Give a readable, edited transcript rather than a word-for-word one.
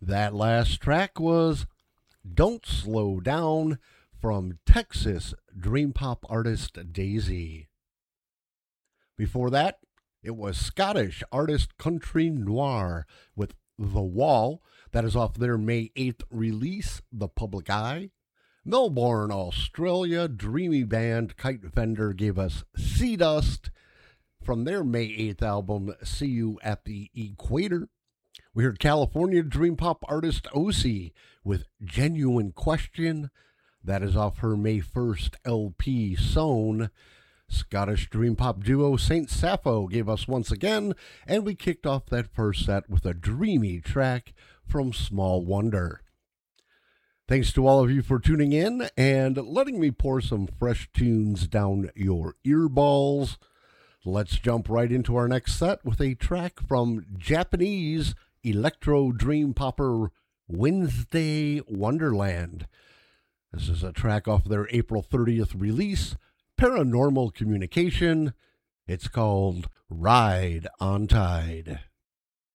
That last track was Don't Slow Down from Texas dream pop artist Daisy. Before that, it was Scottish artist Country Noir with The Wall. That is off their May 8th release, The Public Eye. Melbourne, Australia, dreamy band Kite Vendor gave us Sea Dust from their May 8th album, See You at the Equator. We heard California dream pop artist Osi with Genuine Question. That is off her May 1st LP, Sown. Scottish dream pop duo Saint Sappho gave us Once Again, and we kicked off that first set with a dreamy track from Small Wonder. Thanks to all of you for tuning in and letting me pour some fresh tunes down your earballs. Let's jump right into our next set with a track from Japanese electro dream popper Wednesday Wonderland. This is a track off their April 30th release, Paranormal Communication. It's called Ride on Tide.